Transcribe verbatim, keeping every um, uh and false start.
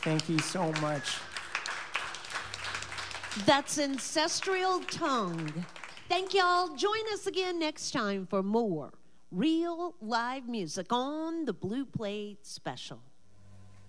Thank you so much. That's Ancestral Tongue. Thank y'all. Join us again next time for more real live music on the Blue Plate Special.